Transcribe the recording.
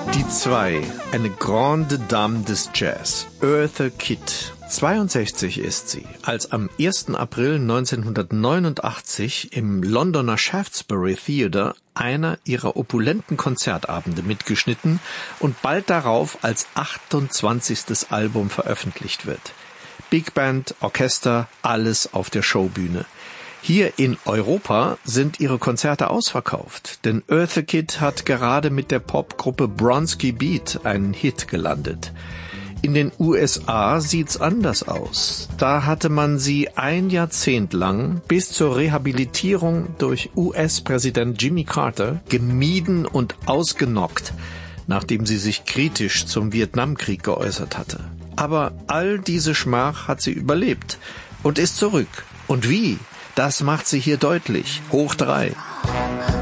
Die 2, eine grande dame des Jazz, Eartha Kitt. 62 ist sie, als am 1. April 1989 im Londoner Shaftesbury Theatre einer ihrer opulenten Konzertabende mitgeschnitten und bald darauf als 28. Album veröffentlicht wird. Big Band, Orchester, alles auf der Showbühne. Hier in Europa sind ihre Konzerte ausverkauft, denn Eartha Kitt hat gerade mit der Popgruppe Bronski Beat einen Hit gelandet. In den USA sieht's anders aus. Da hatte man sie ein Jahrzehnt lang bis zur Rehabilitierung durch US-Präsident Jimmy Carter gemieden und ausgenockt, nachdem sie sich kritisch zum Vietnamkrieg geäußert hatte. Aber all diese Schmach hat sie überlebt und ist zurück. Und wie? Das macht sie hier deutlich. Hoch 3.